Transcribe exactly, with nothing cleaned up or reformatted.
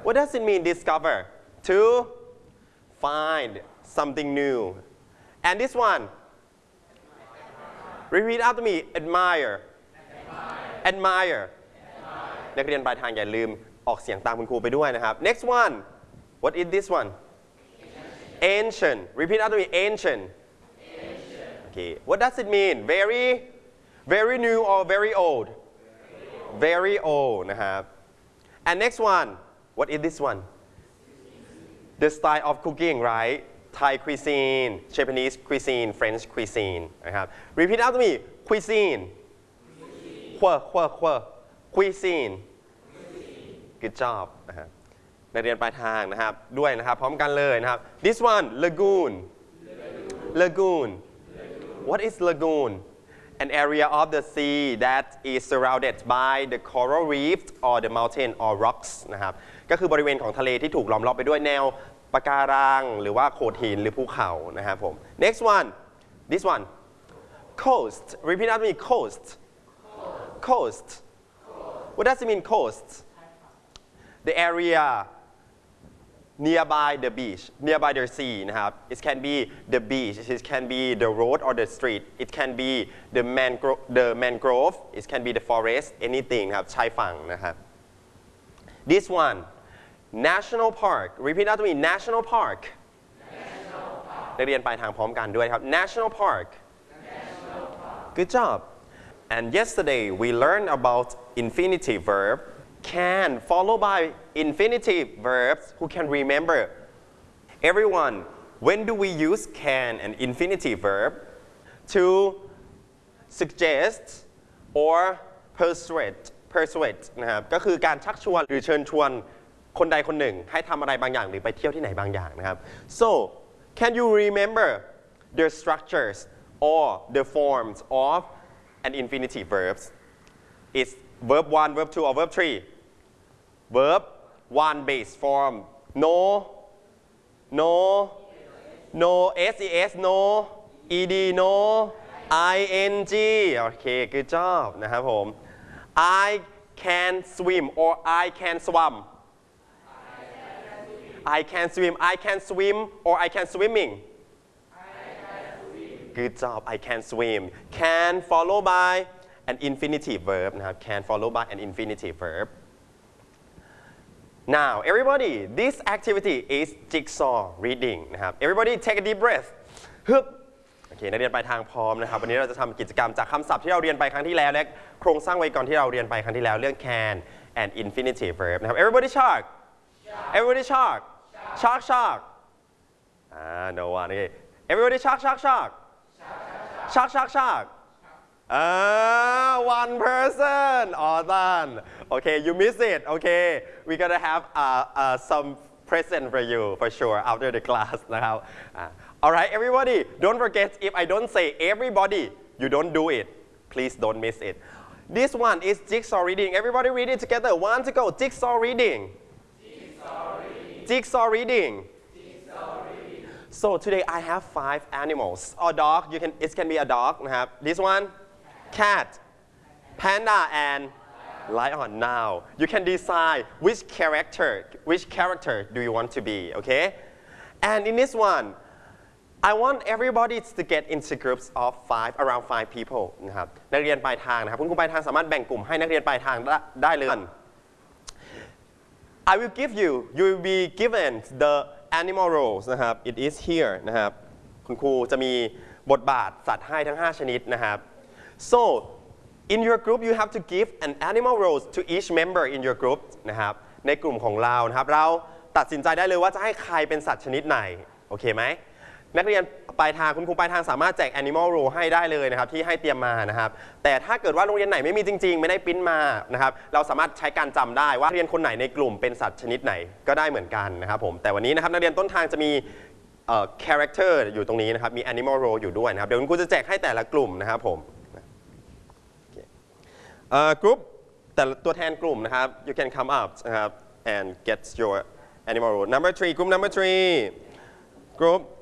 What does it mean discover? To find something new. And this one, repeat after me, admire admire นักเรียนปลายทางอย่าลืมออกเสียงตามคุณครูไปด้วยนะครับ next one what is this one ancient repeat after me ancient okay what does it mean very very new or very old very old นะครับ and next one what is this one the style of cooking right Thai cuisine Japanese cuisine French cuisine นะครับ repeat after me cuisine ขั้วขั้วขั้ว cuisine good job นะครับนักเรียนปลายทางนะครับด้วยนะครับพร้อมกันเลยนะครับ this one lagoon lagoon what is lagoon an area of the sea that is surrounded by the coral reef or the mountain or rocks นะครับก็คือบริเวณของทะเลที่ถูกล้อมรอบไปด้วยแนวปะการังหรือว่าโขดหินหรือภูเขานะครับผม next one this one coast repeat after me coast coast what does it mean coast the area nearby the beach nearby the sea นะครับ it can be the beach it can be the road or the street it can be the mangrove the mangrove it can be the forest anything นะครับชายฝั่งนะครับ this one national park repeat after me national park ได้เรียนปลายทางพร้อมกันด้วยครับ national park good job and yesterday we learned about infinitive verb can followed by infinitive verbs who can remember everyone when do we use can and infinitive verb to suggest or persuade persuade นะครับก็คือการชักชวนหรือเชิญชวนคนใดคนหนึ่งให้ทำอะไรบางอย่างหรือไปเที่ยวที่ไหนบางอย่างนะครับ so can you remember the structures or the forms of an infinitive verbs is verb one verb two or verb three verb one base form no no no ses no ed no ing โอเค good job นะครับผม I can swim or I can swim I can swim I can swim or I can swimming good job I can swim can follow by an infinitive verb นะครับ can follow by an infinitive verb now everybody this activity is jigsaw reading นะครับ everybody take a deep breath ฮึบโอเคนักเรียนปลายทางพร้อมนะครับวันนี้เราจะทำกิจกรรมจากคำศัพท์ที่เราเรียนไปครั้งที่แล้วและโครงสร้างไวยากรณ์ที่เราเรียนไปครั้งที่แล้วเรื่อง can and infinitive verb นะครับ everybody shark everybody shark shark shark ah no one okay everybody shark shark shark shark shark shark ah one person all done okay you miss it okay we gonna have uh, uh, some present for you for sure after the class นะครับ all right everybody don't forget if I don't say everybody you don't do it please don't miss it this one is jigsaw reading everybody read it together one to go jigsaw reading jigsaw reading so today I have five animals or dog you can it can be a dog นะครับ this one cat panda and lion now you can decide which character which character do you want to be okay and in this one I want everybody to get into groups of five around five people นะครับนักเรียนปลายทางนะครับคุณครูปลายทางสามารถแบ่งกลุ่มให้นักเรียนปลายทางได้เลย I will give you you will be given the animal roles นะครับ it is here นะครับคุณครูจะมีบทบาทสัตว์ให้ทั้งห้าชนิดนะครับ so in your group you have to give an animal roles to each member in your group นะครับในกลุ่มของเรานะครับเราตัดสินใจได้เลยว่าจะให้ใครเป็นสัตว์ชนิดไหนโอเคไหมนักเรียนปลายทางคุณครูปลายทางสามารถแจก animal role ให้ได้เลยนะครับที่ให้เตรียมมานะครับแต่ถ้าเกิดว่าโรงเรียนไหนไม่มีจริงๆไม่ได้ปริ้นมานะครับเราสามารถใช้การจำได้ว่าเรียนคนไหนในกลุ่มเป็นสัตว์ชนิดไหนก็ได้เหมือนกันนะครับผมแต่วันนี้นะครับนักเรียนต้นทางจะมี character อยู่ตรงนี้นะครับมี animal role อยู่ด้วยนะครับเดี๋ยวคุณครูจะแจกให้แต่ละกลุ่มนะครับผมกลุ่มแต่ตัวแทนกลุ่มนะครับ you can come up นะครับ and get your animal role number three group number three group